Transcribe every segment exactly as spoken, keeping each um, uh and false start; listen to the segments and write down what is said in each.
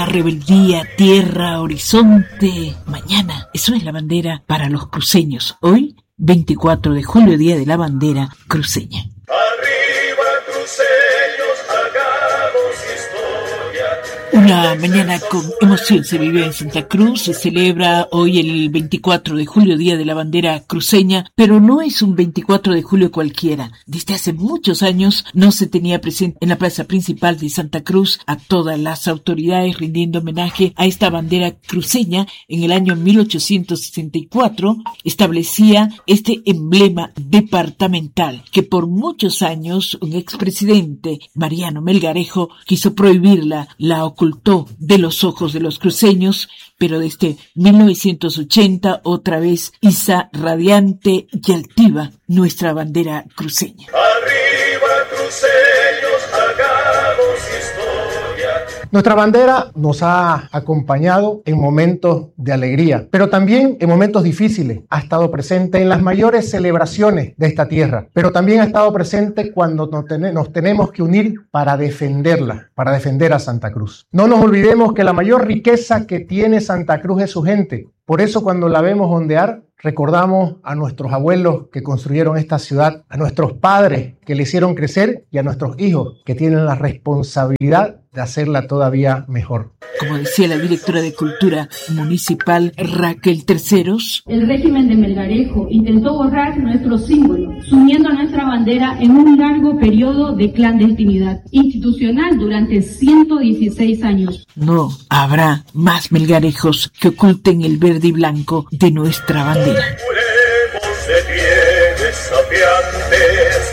Patria, rebeldía, tierra, horizonte. Mañana, eso es la bandera para los cruceños. Hoy, veinticuatro de julio, Día de la Bandera Cruceña. Arriba, cruceños, hagamos historia. Una mañana con emoción se vive en Santa Cruz. Se celebra hoy el veinticuatro de julio, Día de la Bandera Cruceña, pero no es un veinticuatro de julio cualquiera. Desde hace muchos años no se tenía presente en la plaza principal de Santa Cruz a todas las autoridades rindiendo homenaje a esta bandera cruceña. En el año mil ochocientos sesenta y cuatro establecía este emblema departamental que por muchos años un expresidente, Mariano Melgarejo, quiso prohibirla, la ocultó de los ojos de los cruceños, pero desde mil novecientos ochenta otra vez iza radiante y altiva nuestra bandera cruceña. Arriba, cruceños, hagamos historia. Nuestra bandera nos ha acompañado en momentos de alegría, pero también en momentos difíciles. Ha estado presente en las mayores celebraciones de esta tierra, pero también ha estado presente cuando nos, ten- nos tenemos que unir para defenderla, para defender a Santa Cruz. No nos olvidemos que la mayor riqueza que tiene Santa Cruz es su gente. Por eso cuando la vemos ondear, recordamos a nuestros abuelos que construyeron esta ciudad, a nuestros padres que le hicieron crecer y a nuestros hijos que tienen la responsabilidad de hacerla todavía mejor. Como decía la directora de Cultura Municipal, Raquel Terceros, el régimen de Melgarejo intentó borrar nuestros símbolos, sumiendo nuestra bandera en un largo periodo de clandestinidad institucional durante ciento dieciséis años. no habrá más Melgarejos que oculten el verde y blanco de nuestra bandera. Curemos de bienes sapiantes,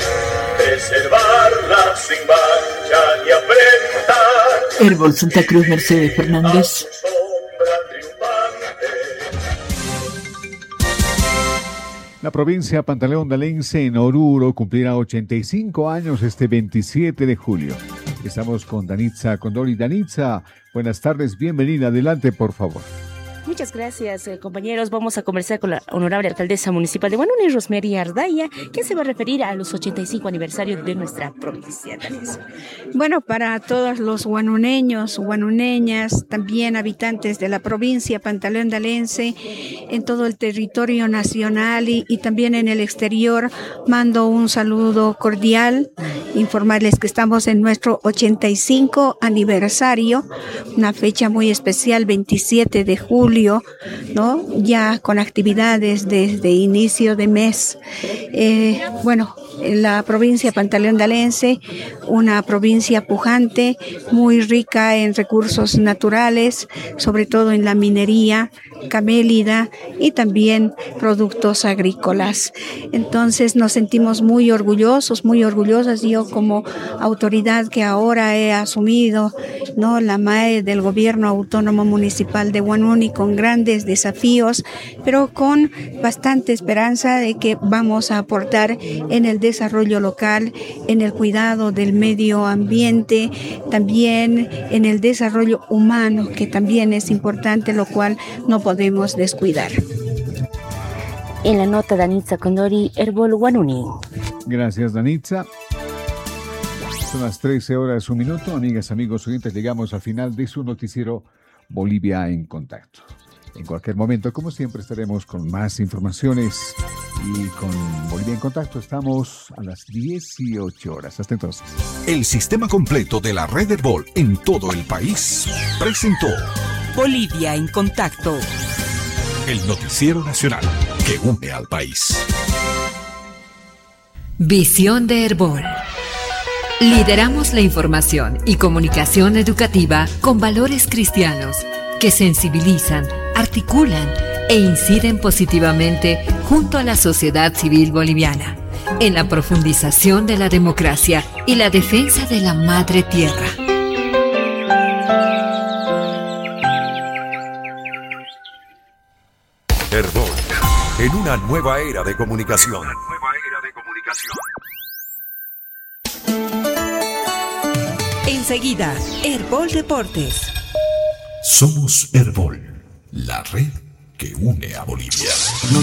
preservarla sin mancha ni afrenta. Herbol Santa Cruz, Mercedes Fernández. Sombra triunfante. La provincia pantaleondalense en Oruro cumplirá ochenta y cinco años este veintisiete de julio. Estamos con Danitza Condori. Danitza, buenas tardes, bienvenida. Adelante, por favor. Muchas gracias, eh, compañeros. Vamos a conversar con la honorable alcaldesa municipal de Huanuni, Rosemary Ardaya, que se va a referir a los ochenta y cinco aniversarios de nuestra provincia. Bueno, para todos los huanuneños, huanuneñas, también habitantes de la provincia pantaleondalense, en todo el territorio nacional y, y también en el exterior, mando un saludo cordial, informarles que estamos en nuestro ochenta y cinco aniversario, una fecha muy especial, veintisiete de julio, ¿no? Ya con actividades desde inicio de mes. Eh, bueno, la provincia pantaleondalense, una provincia pujante, muy rica en recursos naturales, sobre todo en la minería camélida y también productos agrícolas. Entonces nos sentimos muy orgullosos, muy orgullosas. Yo como autoridad que ahora he asumido, ¿no?, la M A E del Gobierno Autónomo Municipal de Huanuni, con grandes desafíos, pero con bastante esperanza de que vamos a aportar en el desarrollo local, en el cuidado del medio ambiente, también en el desarrollo humano, que también es importante, lo cual no podemos descuidar. En la nota, Danitza Condori, Herbol Huanuni. Gracias, Danitza. Son las trece horas, un minuto. Amigas, amigos, oyentes, llegamos al final de su noticiero Bolivia en Contacto. En cualquier momento, como siempre, estaremos con más informaciones y con Bolivia en Contacto estamos a las dieciocho horas. Hasta entonces. El sistema completo de la red Herbol en todo el país presentó Bolivia en Contacto, el noticiero nacional que une al país. Visión de Herbol. Lideramos la información y comunicación educativa con valores cristianos que sensibilizan, articulan e inciden positivamente junto a la sociedad civil boliviana en la profundización de la democracia y la defensa de la madre tierra. Herbol, en una nueva era de comunicación. Enseguida, Herbol Deportes. Somos Herbol, la red que une a Bolivia.